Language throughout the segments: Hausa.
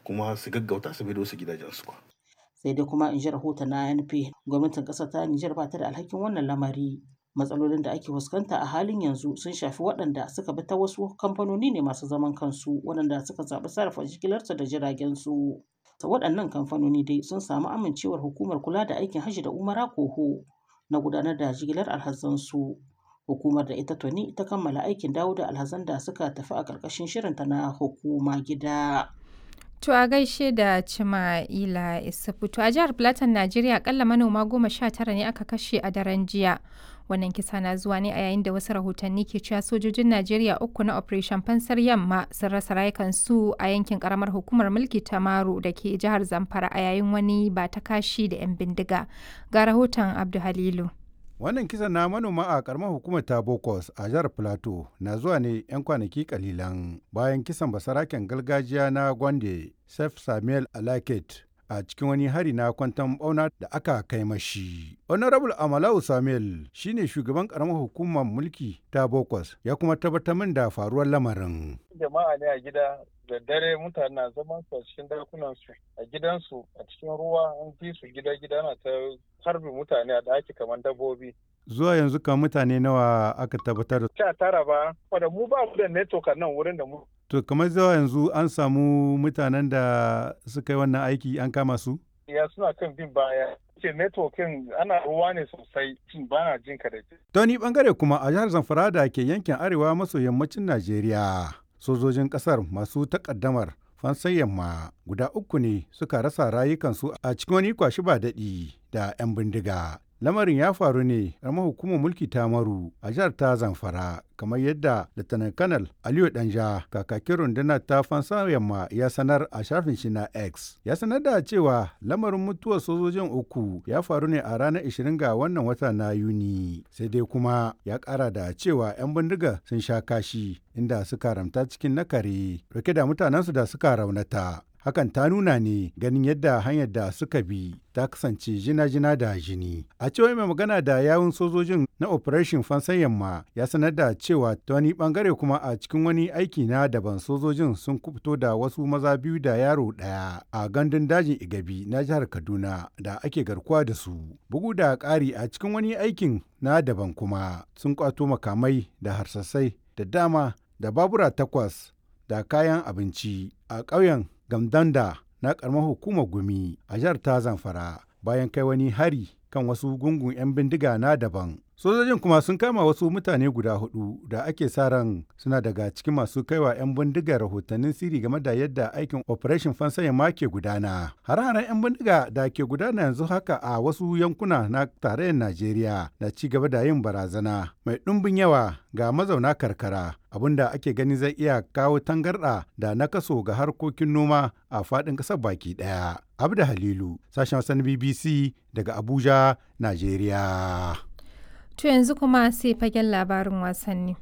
kuma su gaggauta su maido su gidajensu. Sai dai kuma in ji rahoton na ANP, gwamnatin ƙasar ta Nijar ba ta da alhakin wannan lamari. Matsalolin da ake fuskanta a halin yanzu sun shafi waɗanda suka bi ta wasu kamfanoni ne masu zaman kansu waɗanda suka zaɓi sarrafa jigilarsu da jiragen su. Waɗannan kamfanoni dai sun samu amincewar hukumar kula da aikin hajji da umara koho na gudanar da jigilar alhazansu. Hukumar da ita tuni ta kammala aikin dawo da alhazan da suka tafi a ƙarƙashin shirinta na hukuma gida. To a gaishe da Cima'ila Isufu. To a jihar Plateau, Najeriya akalla manoma 19 ne aka kashe a daren jiya. Wannan kisa na zuwa ne a yayin da wasu rahotanni ke cewa sojojin Najeriya 3 na Operation Fansar Yamma sun rasa rayukansu a yankin karamar hukumar mulki ta Maru da ke jihar Zamfara a yayin wani ba ta kashi da 'yan bindiga. Ga rahoton Abdu Halilu. Wannan kisan na manoma a karamar hukumar ta Bokos a jihar Plateau na zuwa ne 'yan kwanaki kalilan bayan kisan basaraken gargajiya na Gwande, Sef Samuel Alaket a cikin wani hari na kwanton bauna da aka kai mashi. Honorable Amalau Samuel shine shugaban karamar hukumar mulki ta Bokos ya kuma tabbatar min da faruwar lamarin. Jama'a ne a gida da dare mutane na zaman su a cikin dakunansu a gidansu a cikin ruwa an fi su gida na ta harbi mutane a daki kamar dabbobi. Zuwa yanzu kan mutane nawa aka tabbatar? 19 ba, wadda mu ba mu da network a nan wurin da mu. To kamar zuwa yanzu an samu mutanen da suka yi wannan aiki an kama su? Ya suna kan bin baya. Ce networking ana ruwa ne sosai ba na jin ka da ke. Ta wani bangare kuma a jihar Zamfara da ke yankin arewa maso yammacin Najeriya. Sojojin kasar masu takaddamar fansan yamma guda 3 ne suka rasa rayukansu a cikin wani kwashi ba daɗi da 'yan bindiga. Lamarin ya faru ne a hukumar mulki ta Maru a jihar ta Zamfara, kamar yadda Lieutenant Colonel Aliyu Danja kakakin rundunar ta fansa yamma ya sanar a shafin shi na X. Ya sanar da cewa lamarin mutuwar sojojin 3 ya faru ne a ranar 20 ga wannan wata na Yuni. Sai dai kuma ya kara da cewa 'yan bindiga sun sha kashi inda suka ramta cikin nakare rike da mutanensu da suka raunata. Hakan ta nuna ne ganin yadda hanyar da suka bi ta kasance jina-jina da jini. A cewa mai magana da yawun sojojin na Operation Fansan Yamma ya sanar da cewa ta wani bangare kuma a cikin wani aiki na daban sojojin sun kubuto da wasu maza 2 da yaro 1 a gandun dajin Igabi na jihar Kaduna da ake garkuwa da su. Bugu da ƙari a cikin wani aikin na daban kuma sun kwato makamai da harsasai da dama da babura 8 da kayan abinci a ƙauyen Gamdanda na ƙaramar hukumar Gumi a jihar ta Zamfara bayan kai wani hari kan wasu gungun 'yan bindiga na daban. Sojojin kuma sun kama wasu mutane guda 4 da ake sa ran suna daga cikin masu kaiwa 'yan bindiga rahotannin sirri game da yadda aikin Operation Fansan Yamma ke gudana. Hare-haren 'yan bindiga da ke gudana yanzu haka a wasu yankuna na tarayyar Najeriya na ci gaba da yin barazana mai ɗumbin yawa ga mazauna karkara, abinda ake gani zai iya kawo tangarɗa da nakaso ga harkokin noma a faɗin ƙasar baki ɗaya. Abda Halilu, sashen wasan BBC daga Abuja, Najeriya. To yanzu kuma sai fagen labarin wasanni.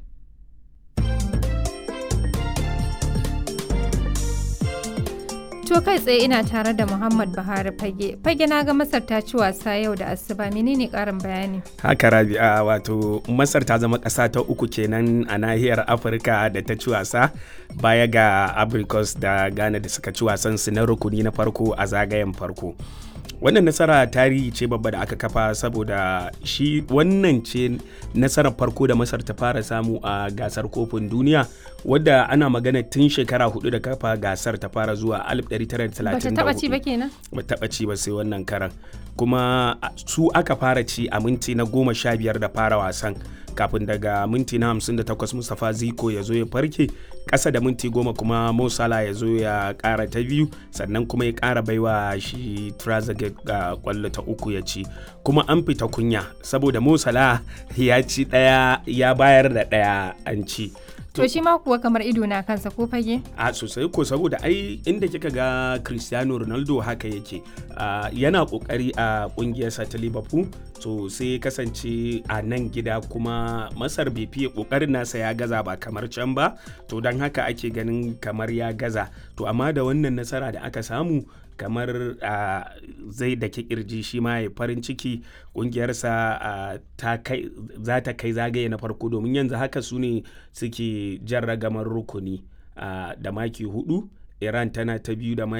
To kai tsaye ina tare da Muhammad Buhari Fage. Fage na ga Masar ta ci wasa yau da asuba, menene karin bayani? Haka Rabi'a, wato Masar ta zama ƙasa ta 3 kenan a nahiyar Afirka da ta ci wasa baya ga Abrikos da Ghana da suka ci wasan su na rukuni na farko a zagayen farko. Wannan nasara tarihi ce babba da aka kafa saboda shi wannan ce nasarar farko da Masar ta fara samu a gasar kofin duniya, wadda ana magana tun shekara 4 da kafa gasar ta fara zuwa 1934. Ba ta taba ci ba kenan? Ba taba ci ba sai wannan karan. Kuma su aka fara ci a minti na 15 da fara wasan, kafin daga minti na 58 Mustapha Ziko ya zo ya farke, ƙasa da minti 10 kuma Mo Salah ya zo ya ƙara ta biyu, sannan kuma ya ƙara baiwa shi Trezeguet ga ƙwallo ta 3 ya ci. Kuma an fita kunya saboda Mo Salah ya ci ɗaya ya bayar da ɗaya an ci. To shi ma kuwa kamar ido na kansa ko Fage? A sosai ko, saboda ai inda kika ga Cristiano Ronaldo haka yake, yana kokari a kungiyarsa ta Liverpool, to sai kasance a nan gida kuma Masar bai fiye kokarin nasa ya gaza ba kamar can ba, to don haka ake ganin kamar ya gaza. To amma da wannan nasara da aka samu, kamar zai da kirji shi ma ya farin ciki, kungiyarsa za ta kai zagaye na farko, domin yanzu haka su ne suke jan ragamar rukuni da maki 4. Iran tana ta biyu da maki